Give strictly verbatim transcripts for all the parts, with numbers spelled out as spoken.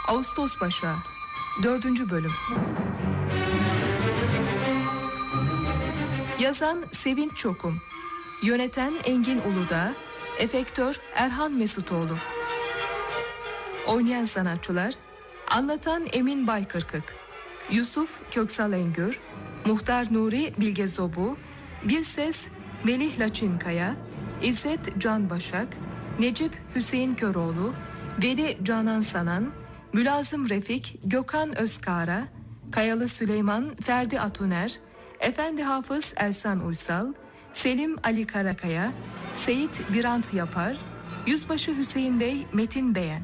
Ağustos Başağı dördüncü bölüm. Yazan Sevinç Çokum, yöneten Engin Uludağ, efektör Erhan Mesutoğlu. Oynayan sanatçılar: anlatan Emin Baykırkık, Yusuf Köksal Engür, Muhtar Nuri Bilge Zobu, Bir Ses Melih Laçinkaya, İzzet Can Başak, Necip Hüseyin Köroğlu, Veli Canan Sanan, Mülazım Refik Gökhan Özkara, Kayalı Süleyman Ferdi Atuner, Efendi Hafız Ersan Uysal, Selim Ali Karakaya, Seyit Birant Yapar, Yüzbaşı Hüseyin Bey Metin Beyen.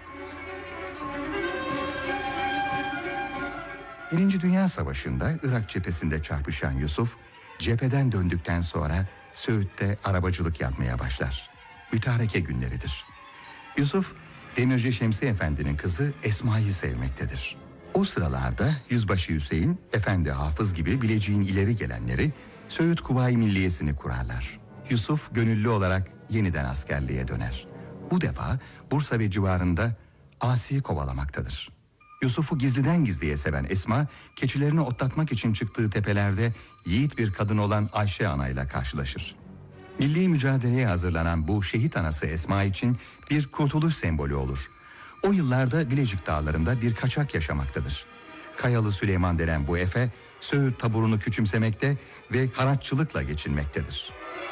Birinci Dünya Savaşı'nda Irak cephesinde çarpışan Yusuf, cepheden döndükten sonra Söğüt'te arabacılık yapmaya başlar. Mütareke günleridir. Yusuf, Demirci Şemsi Efendi'nin kızı Esma'yı sevmektedir. O sıralarda Yüzbaşı Hüseyin, Efendi Hafız gibi Bilecik'in ileri gelenleri Söğüt Kuvayi Milliyesi'ni kurarlar. Yusuf gönüllü olarak yeniden askerliğe döner. Bu defa Bursa ve civarında asi kovalamaktadır. Yusuf'u gizliden gizliye seven Esma, keçilerini otlatmak için çıktığı tepelerde yiğit bir kadın olan Ayşe Ana ile karşılaşır. Milli mücadeleye hazırlanan bu şehit anası Esma için bir kurtuluş sembolü olur. O yıllarda Bilecik dağlarında bir kaçak yaşamaktadır. Kayalı Süleyman denen bu efe, Söğüt taburunu küçümsemekte ve haraççılıkla geçinmektedir.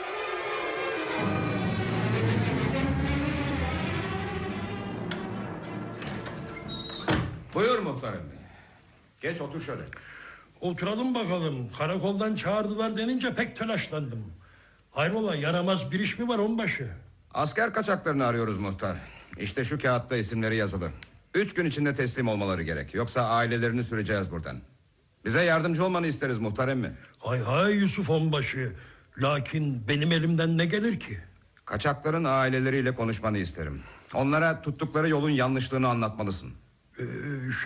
Buyur muhtarım. Geç otur şöyle. Oturalım bakalım. Karakoldan çağırdılar denince pek telaşlandım. Hayrola, yaramaz bir iş mi var onbaşı? Asker kaçaklarını arıyoruz muhtar. İşte şu kağıtta isimleri yazılı. Üç gün içinde teslim olmaları gerek. Yoksa ailelerini süreceğiz buradan. Bize yardımcı olmanı isteriz muhtar emmi. Hay hay Yusuf onbaşı. Lakin benim elimden ne gelir ki? Kaçakların aileleriyle konuşmanı isterim. Onlara tuttukları yolun yanlışlığını anlatmalısın. Ee,